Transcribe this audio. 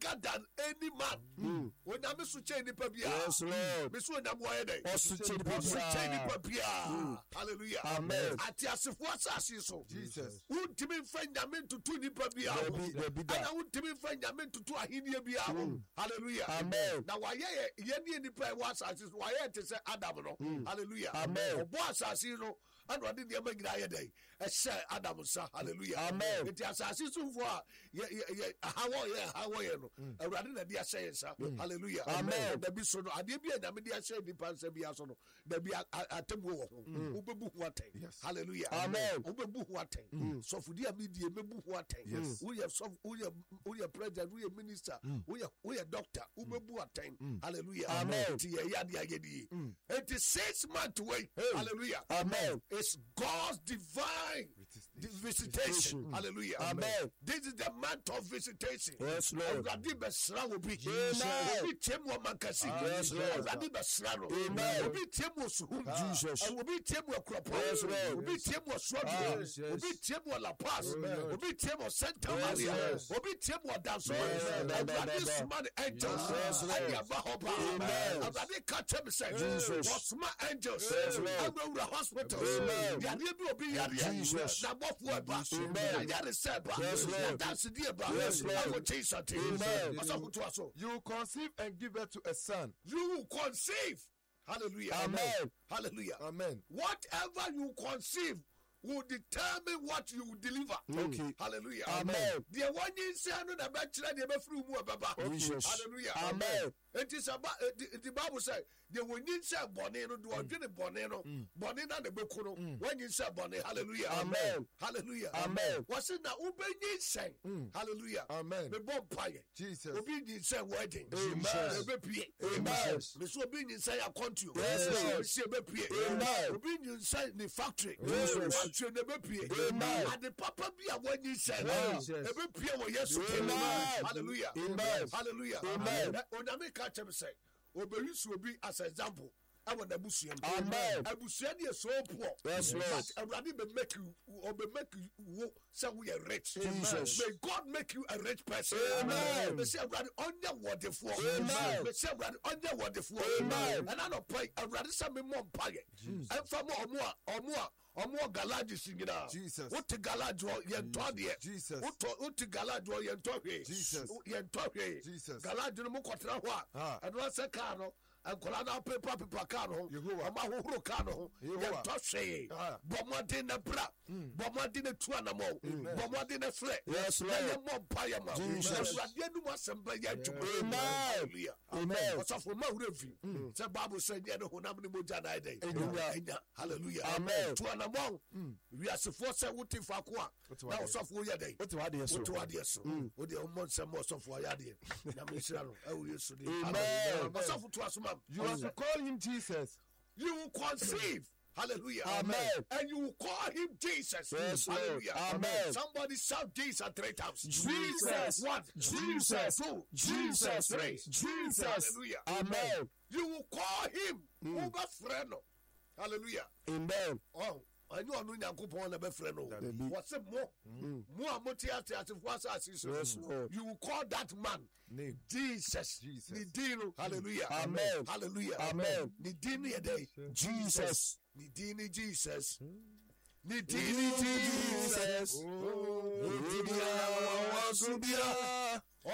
bigger than any man. Onyame so che nipa bia. Yes, Lord. Me so onyame wo dey. Also che nipa bia. Hallelujah. Amen. Ati asefo asase so. Jesus. Untimi mfa nyame ntutu nipa bia. Ana untimi mfa nyame ntutu ahenie bia. Hallelujah. Amen. Na waye ye nipa e wa asase so waye te se Adam no. Hallelujah. Amen. Obo asase no ana ade de magina ye dey. E se Adam sa. Hallelujah. Amen. Eti asase so fo a ye hawo ye no. Awurade na de ashe sa. Hallelujah. Amen. Da bi so no ade bi nyame de ashe nipa nsa bia so no. Da bi atemu wo ho. Ubebu ho aten. Hallelujah. Amen. Ubebu ho aten. So fudi amidie mebu ho aten. We are president, we are minister, we are doctor. Ubebu aten. Hallelujah. Amen. Ti ye yade agedi. It is 6 months away. Hallelujah. Amen. It's God's divine visitation. Hallelujah. Amen. This is the month of visitation. Yes, Lord. Awurade bɛsra wo bi. Amen. Obi tiem wɔ mankasi. Yes, Lord. Awurade bɛsra no. Amen. Obi tiem wɔ suhum. Jesus. Obi tiem wɔ kuropɔn. Yes, Lord. Obi tiem wɔ Yes, suadu. yes. Obi tiem wɔ La Paz. Amen. Obi tiem wɔ Santa Yes, Maria. yes. Obi tiem wɔ Danso. Yes, Awurade soma ne angels. Yes, Lord. Ɛde aba hɔ Amen. paa. Awurade ka kyerɛ me sɛ Jesus. wɔsoma angels. Yes, Lord. Awurawura hospitals. Amen. Yadeɛ bi obi yadeɛ. Jesus. Na bɔfoɔ ɛba. Amen. Na yare sɛ ɛba. Yes, Lord. Wɔdansedie ɛba. Yes, Lord. Ɛwɔ Jesus te. Amen. Ɔsɔfo to aso. You will conceive and give birth to a son. You will conceive. Hallelujah. Amen. Hallelujah. Amen. Whatever you conceive will determine what you will deliver. Okay. Hallelujah. Amen. The one you say no na bɛkyerɛ deɛ bɛfiri mu ɛbɛba. Jesus. Hallelujah. Amen. It is about the Bible says the when you say bɔnne no do ɔdwene bɔnne no bɔnne na bɛku no when you say bɔnne. Hallelujah. Amen. Hallelujah. Amen. Wɔsi na wobɛnyi nsɛn. Hallelujah. Amen. Mebɔ mpaeɛ. Jesus. Obi nyi nsɛn wedding. Amen. Ebepie. Amen. Meso obi nyi nsɛn akɔntuo. Yes, Lord. Esi ebepie. Amen. Obi nyi nsɛn ne factory. Jesus. Factory na ebepie. Amen. Ade papa bi a wɔnyi nsɛn. Jesus. Ebepie wɔ Yesu. Amen. Hallelujah. Amen. Hallelujah. Amen. Onyame ka kyerɛ me sɛ obɛyi so obi as example ɛwɔ n'abusua mu. Amen. Abusua ne yɛ so poor. Yes, Lord. But Awurade bɛ make you wo sɛ woyɛ rich. Jesus. May God make you a rich person. Amen. Mɛ sɛ Awurade ɔnyɛ wɔdefoɔ. Amen. Mɛ sɛ Awurade ɔnyɛ wɔdefoɔ. Amen. Ɛna nɔpɛ Awurade sɛ me mmɔ mpaeɛ. Ɛmfa mo ɔmo galages nyinaa. Jesus. Wote galage hɔ yɛntɔ deɛ. Jesus. Wote galage hɔ yɛntɔ hwee. Jesus. Yɛntɔ hwee. Jesus. Galage no mo kɔtena hɔ Ah. a ɛno sɛ kaa no nkɔla na pepa kaa no ho Yehowa. ɔmo ahohoro kaa no ho Yehowa. yɛntɔ hwee. Ah. Bɔ mmɔden na bra. Bɔ mmɔden na tu anamɔ. Bɔ mmɔden na frɛ. Yes, Na Lord. yɛmmɔ mpaeɛ ma wo. Jesus. Na Awurade anom asɛm bɛyɛ adwuma. Amen. Hallelujah. Amen. Ɔsɔfo ma wura fi sɛ Bible sɛ nyɛ ne honam ne mogya na ɛdɛn Ɛnya. Hallelujah. Amen. Tu anamɔ wiasefoɔ sɛ wote faako a Wote na wadeɛ. ɔsɔfo woyɛ dɛn Wote wadeɛ so. wote wadeɛ so wode ɔmmɔ nsɛm ma ɔsɔfo ayɛ adeɛ nyame nhyira no ɛwɔ Yesu din. Amen. Hallelujah. Ɔsɔfo to aso ma You are to call him Jesus. you will conceive. Hallelujah. Amen. And you will call him Jesus. Yes, Lord. Hallelujah. Amen. Somebody shout Jesus 3 times. Jesus. One. Jesus. 2. Jesus. 3. Jesus. Hallelujah. Amen. You will call him. Wobɛfrɛ no. Hallelujah. Amen. Oh, ɛnyɛ ɔno Nyankopɔn na bɛfrɛ no. Dabi. Wɔse mo a mote asefoɔ asase so. Yes, Lord. You will call that man Name. Jesus. Jesus. Ne din no. Hallelujah. Amen. Hallelujah. Amen. Ne din no yɛ dɛn? Jesus. Ne din ne Jesus. Ne din Dini ne Jesus. Jesus. Dini awasubia.